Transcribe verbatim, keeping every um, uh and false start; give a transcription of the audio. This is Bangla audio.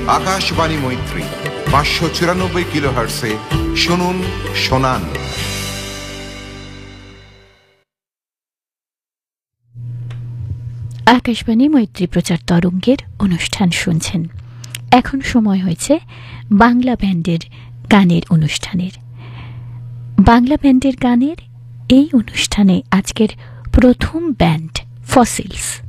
আকাশবাণী মৈত্রী পাঁচশো চুরানব্বই কিলো হার্টসে শুনুন শোনান। আকাশবাণী মৈত্রী প্রচার তরঙ্গের অনুষ্ঠান শুনছেন। এখন সময় হয়েছে বাংলা ব্যান্ডের গানের অনুষ্ঠানের। বাংলা ব্যান্ডের গানের এই অনুষ্ঠানে আজকের প্রথম ব্যান্ড ফসিলস।